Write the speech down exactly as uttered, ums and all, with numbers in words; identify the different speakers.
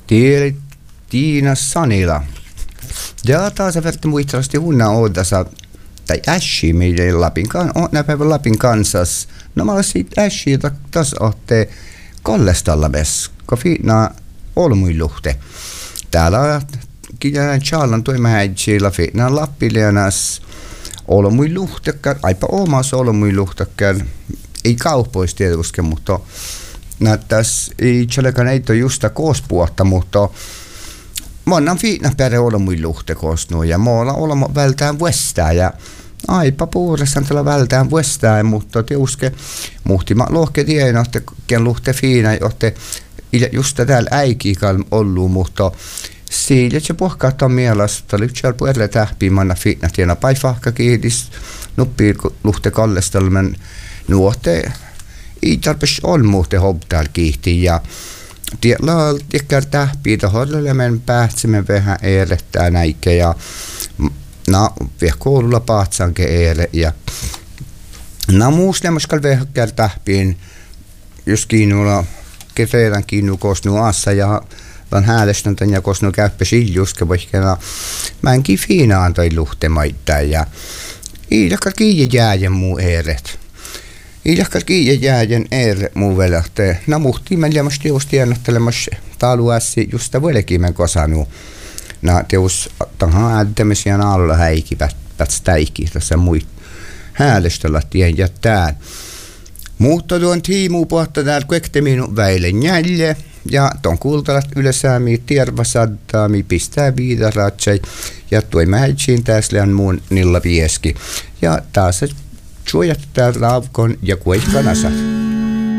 Speaker 1: Tieli Tiina Sanila. Ja taas verti muistavasti hunna odassa tai ässi meidän Lapin kan on näpäivä Lapin kansas. No mä olisin ässi taas ohte kollestalla ves, kofiina olmuiluhte. Täällä kirjan Charlan toima häitsillä fiina Lappileanas olmuiluhtekään, aipa omassa olmuiluhtekään. Ei kaupois tietysti, mutta näyttäisi ei tälläkään ei ole justa koospuotta, mutta monnan fiina perä olmuiluhte koosnuu ja muualla olemme vältään vuestää ja aipa puolestaan tällä vältään vuestää, mutta tietysti muhti mä lohke tiedän, että ken luhte fiina, että just täällä äikiikään ollut, mutta siitä se puhkaattaa mielestä, että siellä puolella tähpiä manna fiina tiena paifahka kiitis, nuppii luhte kallestelmen nuote, ei tarpeeksi on muuten hobtaal kiihti ja tiellä tikkää tähpiä toholle men päätsimme vähän eilettää näikä ja no vielä koululla paatsanke eile ja no muuslemmaskal vehkää tähpiin jos kiinnulla keteelän kiinnu kosnu assa ja van häälestön ja kosnu käyppä siljuske vaikka mä enkin fiinaan toi luhtemaittaa ja iidakkal kiinni jääjän muu eilet. Iidakkal kiinni jääjän eilet muu velähtee. No muhtiin mä liemas teus tiennottelemassa taluassi justa velkimen kosanu. No teus tanhan äädämisiä alla häiki päts täikki tässä muit häälestöllä tien jättään. Mutta tuon tiimuu pohta täällä kuekteminu väille njälje ja ton kuultalat ylesäämi tiervasaddaami pistää viidaratsai ja toi mähätsiin tässä on muun nilla vieski ja taas suojat täällä laavkon ja kuikkanasa.